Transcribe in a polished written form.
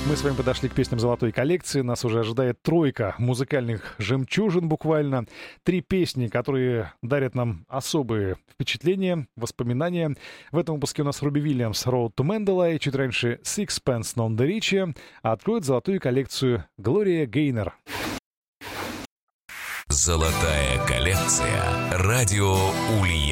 Мы с вами подошли к песням золотой коллекции. Нас уже ожидает тройка музыкальных жемчужин буквально. 3 песни, которые дарят нам особые впечатления, воспоминания. В этом выпуске у нас Робби Уильямс «Road to Mandalay», чуть раньше «Sixpence None the Richer», а откроет золотую коллекцию Глория Гейнор. Золотая коллекция. Радио Ульяновск.